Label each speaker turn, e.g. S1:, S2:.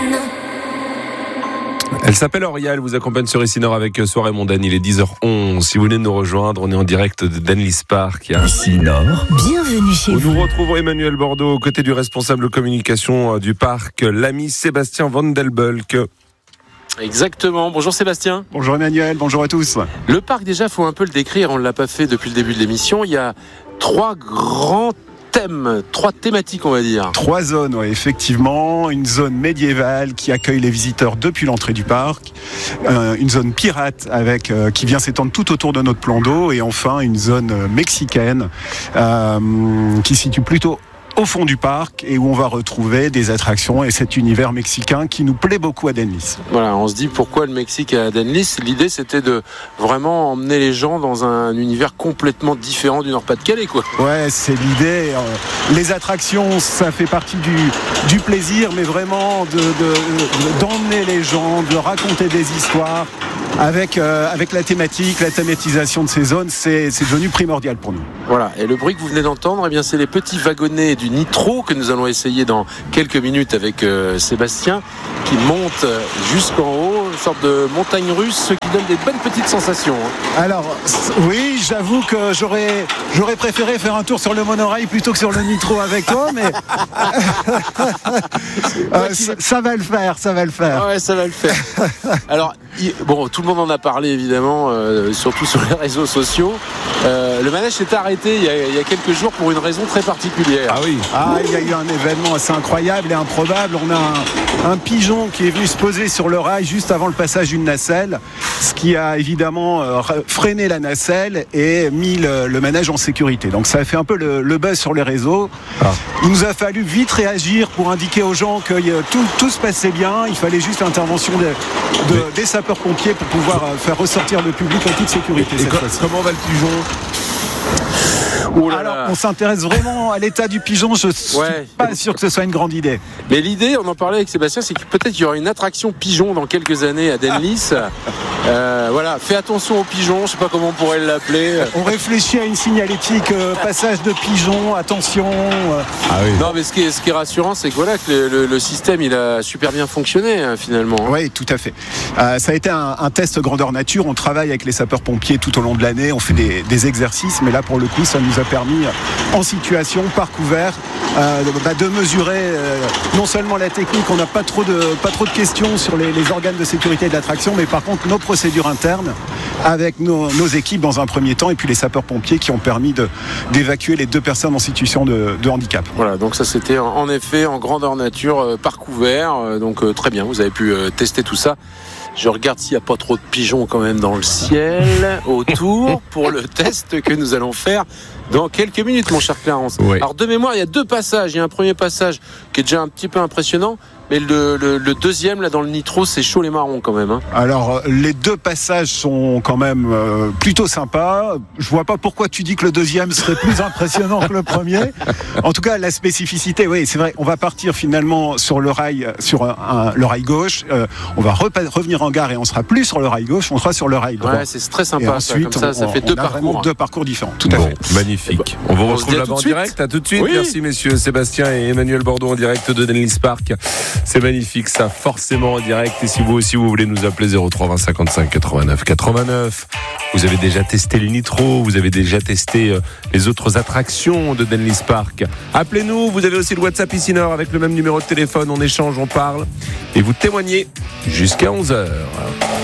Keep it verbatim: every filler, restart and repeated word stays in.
S1: Elle s'appelle Auréa, elle vous accompagne sur Ici Nord avec Soirée Mondaine. Il est dix heures onze. Si vous venez de nous rejoindre, on est en direct de Denlis Park.
S2: Ici Nord.
S3: Bienvenue chez vous.
S1: Nous retrouvons Emmanuel Bordeaux aux côtés du responsable communication du parc, l'ami Sébastien Vandelbulck.
S4: Exactement. Bonjour Sébastien.
S5: Bonjour Emmanuel, bonjour à tous.
S4: Le parc, déjà, faut un peu le décrire. On ne l'a pas fait depuis le début de l'émission. Il y a trois grands thèmes, trois thématiques, on va dire.
S5: Trois zones, ouais, effectivement. Une zone médiévale qui accueille les visiteurs depuis l'entrée du parc. Euh, une zone pirate avec euh, qui vient s'étendre tout autour de notre plan d'eau. Et enfin, une zone euh, mexicaine euh, qui se situe plutôt au fond du parc et où on va retrouver des attractions et cet univers mexicain qui nous plaît beaucoup à Denlis.
S4: Voilà, on se dit pourquoi le Mexique à Denlis. L'idée, c'était de vraiment emmener les gens dans un univers complètement différent du Nord-Pas-de-Calais, quoi.
S5: Ouais, c'est l'idée. Les attractions, ça fait partie du, du plaisir, mais vraiment de, de, d'emmener les gens, de raconter des histoires avec, euh, avec la thématique, la thématisation de ces zones, c'est, c'est devenu primordial pour nous.
S4: Voilà, et le bruit que vous venez d'entendre, eh bien, c'est les petits wagonnets du Nitro que nous allons essayer dans quelques minutes avec euh, Sébastien, qui monte jusqu'en haut, une sorte de montagne russe qui donne des bonnes petites sensations. Hein.
S5: Alors, oui, j'avoue que j'aurais, j'aurais préféré faire un tour sur le monorail plutôt que sur le Nitro avec toi, mais euh, ça, ça va le faire, ça va le faire.
S4: Ouais, ça va le faire. Alors, il, bon, tout le monde en a parlé évidemment, euh, surtout sur les réseaux sociaux. Euh, le manège s'est arrêté il y, a, il y a quelques jours pour une raison très particulière.
S1: Ah oui.
S5: Ah, il y a eu un événement assez incroyable et improbable. On a un, un pigeon qui est venu se poser sur le rail juste avant le passage d'une nacelle, ce qui a évidemment euh, freiné la nacelle et mis le, le manège en sécurité. Donc ça a fait un peu le, le buzz sur les réseaux. Ah. Il nous a fallu vite réagir pour indiquer aux gens que euh, tout, tout se passait bien. Il fallait juste l'intervention de, de, Mais... des sapeurs-pompiers pour pouvoir euh, faire ressortir le public en toute sécurité.
S1: Et, et co- comment va le pigeon ?
S4: Oh là
S5: Alors,
S4: là.
S5: on s'intéresse vraiment à l'état du pigeon. Je suis
S4: ouais.
S5: pas sûr que ce soit une grande idée.
S4: Mais l'idée, on en parlait avec Sébastien, c'est que peut-être qu'il y aura une attraction pigeon dans quelques années à Denlis. Euh, voilà, fais attention aux pigeons, je sais pas comment on pourrait l'appeler.
S5: On réfléchit à une signalétique, euh, passage de pigeons, attention. Euh.
S1: Ah oui.
S4: Non, mais ce qui est, ce qui est rassurant, c'est que voilà, que le, le, le système, il a super bien fonctionné hein, finalement.
S5: Oui, tout à fait. Euh, ça a été un, un test grandeur nature. On travaille avec les sapeurs-pompiers tout au long de l'année. On fait des, des exercices, mais là, pour le coup, ça nous a permis, en situation, par couvert, euh, bah, de mesurer euh, non seulement la technique. On n'a pas trop de pas trop de questions sur les, les organes de sécurité de l'attraction, mais par contre nos procédures internes avec nos, nos équipes dans un premier temps, et puis les sapeurs-pompiers qui ont permis de, d'évacuer les deux personnes en situation de, de handicap.
S4: Voilà, donc ça c'était en, en effet en grandeur nature, euh, par couvert, euh, donc euh, très bien, vous avez pu euh, tester tout ça. Je regarde s'il n'y a pas trop de pigeons quand même dans le ciel autour pour le test que nous allons faire dans quelques minutes, mon cher Clarence.
S1: Oui.
S4: Alors de mémoire, il y a deux passages. Il y a un premier passage qui est déjà un petit peu impressionnant, mais le, le, le deuxième, là dans le Nitro, c'est chaud les marrons quand même. Hein.
S5: Alors les deux passages sont quand même euh, plutôt sympas. Je vois pas pourquoi tu dis que le deuxième serait plus impressionnant que le premier. En tout cas, la spécificité, oui, c'est vrai. On va partir finalement sur le rail, sur un, un, le rail gauche. Euh, on va repa- revenir en gare et on sera plus sur le rail gauche, on sera sur le rail droit.
S4: Ouais, c'est très sympa.
S5: Et ensuite,
S4: ça, comme ça, ça
S5: on,
S4: fait
S5: on
S4: deux
S5: a vraiment
S4: parcours.
S5: deux parcours différents. Tout
S1: bon,
S5: à fait.
S1: Magnifique.
S4: Bah,
S1: on vous
S4: on
S1: retrouve là-bas en direct. À tout de suite.
S4: Oui.
S1: Merci messieurs Sébastien et Emmanuel Bordeaux en direct de Denlis Park. C'est magnifique ça, forcément en direct. Et si vous aussi vous voulez nous appeler zéro trois vingt cinquante-cinq quatre-vingt-neuf quatre-vingt-neuf. Vous avez déjà testé les Nitro, vous avez déjà testé les autres attractions de Denlis Park. Appelez-nous, vous avez aussi le WhatsApp Ici Nord avec le même numéro de téléphone. On échange, on parle et vous témoignez jusqu'à onze heures.